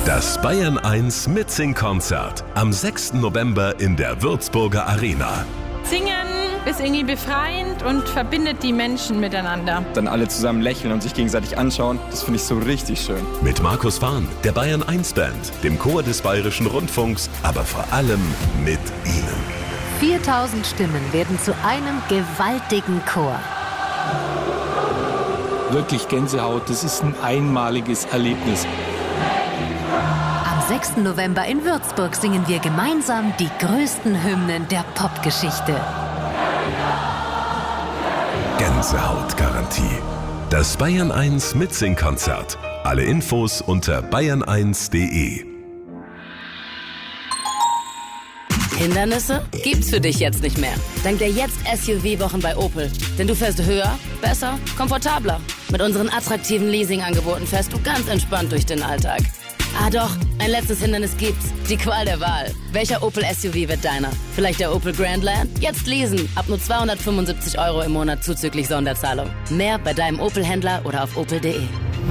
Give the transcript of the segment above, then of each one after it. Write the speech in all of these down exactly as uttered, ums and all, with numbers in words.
Das Bayern eins Mitsing-Konzert am sechsten November in der Würzburger Arena. Singen ist irgendwie befreiend und verbindet die Menschen miteinander. Dann alle zusammen lächeln und sich gegenseitig anschauen, das finde ich so richtig schön. Mit Markus Fahn, der Bayern eins Band, dem Chor des Bayerischen Rundfunks, aber vor allem mit Ihnen. viertausend Stimmen werden zu einem gewaltigen Chor. Wirklich Gänsehaut, das ist ein einmaliges Erlebnis. Am sechsten November in Würzburg singen wir gemeinsam die größten Hymnen der Popgeschichte. Gänsehautgarantie. Das Bayern eins Mitsing-Konzert. Alle Infos unter bayern eins punkt de. Hindernisse gibt's für dich jetzt nicht mehr. Dank der Jetzt-S U V-Wochen bei Opel. Denn du fährst höher, besser, komfortabler. Mit unseren attraktiven Leasing-Angeboten fährst du ganz entspannt durch den Alltag. Ah doch, ein letztes Hindernis gibt's. Die Qual der Wahl. Welcher Opel S U V wird deiner? Vielleicht der Opel Grandland? Jetzt leasen. Ab nur zweihundertfünfundsiebzig Euro im Monat zuzüglich Sonderzahlung. Mehr bei deinem Opel-Händler oder auf opel punkt de.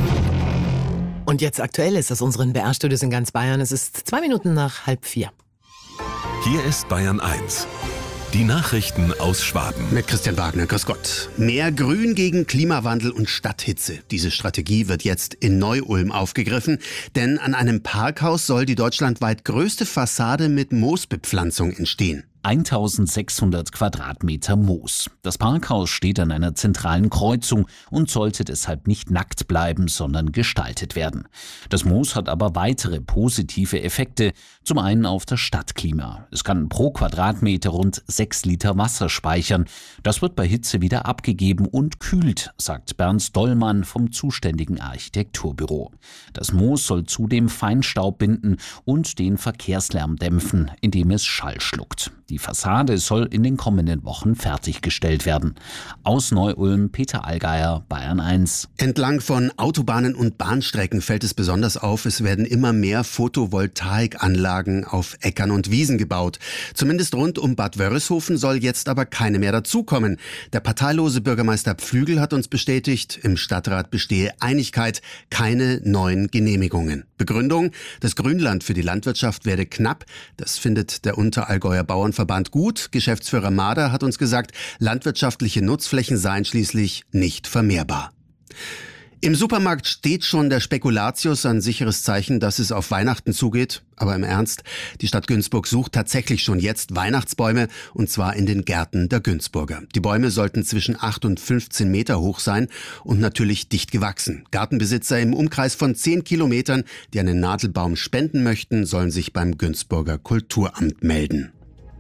Und jetzt aktuell ist das unseren B R-Studios in ganz Bayern. Es ist zwei Minuten nach halb vier. Hier ist Bayern eins. Die Nachrichten aus Schwaben. Mit Christian Wagner, grüß Gott. Mehr Grün gegen Klimawandel und Stadthitze. Diese Strategie wird jetzt in Neu-Ulm aufgegriffen, denn an einem Parkhaus soll die deutschlandweit größte Fassade mit Moosbepflanzung entstehen. eintausendsechshundert Quadratmeter Moos. Das Parkhaus steht an einer zentralen Kreuzung und sollte deshalb nicht nackt bleiben, sondern gestaltet werden. Das Moos hat aber weitere positive Effekte. Zum einen auf das Stadtklima. Es kann pro Quadratmeter rund sechs Liter Wasser speichern. Das wird bei Hitze wieder abgegeben und kühlt, sagt Bernd Dollmann vom zuständigen Architekturbüro. Das Moos soll zudem Feinstaub binden und den Verkehrslärm dämpfen, indem es Schall schluckt. Die Fassade soll in den kommenden Wochen fertiggestellt werden. Aus Neu-Ulm, Peter Allgeier, Bayern eins. Entlang von Autobahnen und Bahnstrecken fällt es besonders auf, es werden immer mehr Photovoltaikanlagen auf Äckern und Wiesen gebaut. Zumindest rund um Bad Wörishofen soll jetzt aber keine mehr dazukommen. Der parteilose Bürgermeister Pflügel hat uns bestätigt, im Stadtrat bestehe Einigkeit, keine neuen Genehmigungen. Begründung, das Grünland für die Landwirtschaft werde knapp. Das findet der Unterallgäuer Bauernverband gut. Geschäftsführer Mader hat uns gesagt, landwirtschaftliche Nutzflächen seien schließlich nicht vermehrbar. Im Supermarkt steht schon der Spekulatius, ein sicheres Zeichen, dass es auf Weihnachten zugeht. Aber im Ernst, die Stadt Günzburg sucht tatsächlich schon jetzt Weihnachtsbäume, und zwar in den Gärten der Günzburger. Die Bäume sollten zwischen acht und fünfzehn Meter hoch sein und natürlich dicht gewachsen. Gartenbesitzer im Umkreis von zehn Kilometern, die einen Nadelbaum spenden möchten, sollen sich beim Günzburger Kulturamt melden.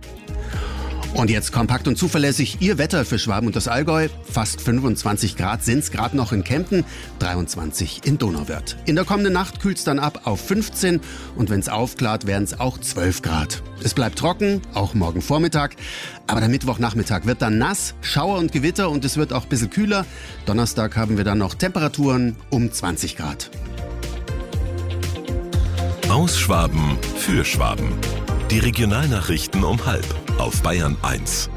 Und jetzt kompakt und zuverlässig Ihr Wetter für Schwaben und das Allgäu. Fast fünfundzwanzig Grad sind's gerade noch in Kempten, dreiundzwanzig in Donauwörth. In der kommenden Nacht kühlt's dann ab auf fünfzehn und wenn's aufklart, wären's auch zwölf Grad. Es bleibt trocken, auch morgen Vormittag. Aber der Mittwochnachmittag wird dann nass, Schauer und Gewitter und es wird auch ein bisschen kühler. Donnerstag haben wir dann noch Temperaturen um zwanzig Grad. Aus Schwaben für Schwaben. Die Regionalnachrichten um halb auf Bayern eins.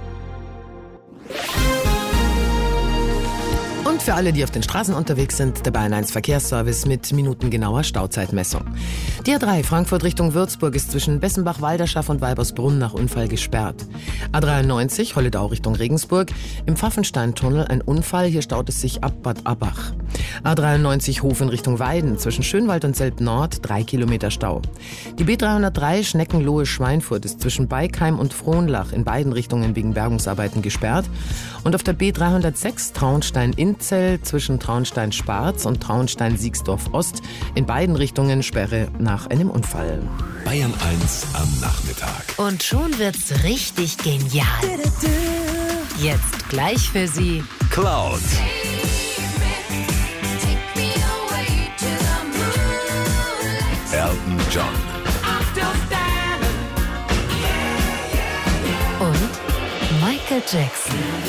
Und für alle, die auf den Straßen unterwegs sind, der Bayern eins Verkehrsservice mit minutengenauer Stauzeitmessung. Die A drei Frankfurt Richtung Würzburg ist zwischen Bessenbach-Walderschaff und Weibersbrunn nach Unfall gesperrt. A dreiundneunzig Holledau Richtung Regensburg, im Pfaffensteintunnel ein Unfall, hier staut es sich ab Bad Abbach. A dreiundneunzig Hof in Richtung Weiden, zwischen Schönwald und Selb-Nord, drei Kilometer Stau. Die B dreihundertdrei Schneckenlohe-Schweinfurt ist zwischen Beikheim und Frohnlach in beiden Richtungen wegen Bergungsarbeiten gesperrt. Und auf der B dreihundertsechs Traunstein-Inzell zwischen Traunstein-Sparz und Traunstein-Siegsdorf-Ost in beiden Richtungen Sperre nach einem Unfall. Bayern eins am Nachmittag. Und schon wird's richtig genial. Jetzt gleich für Sie Cloud. Elton John. und Michael Jackson.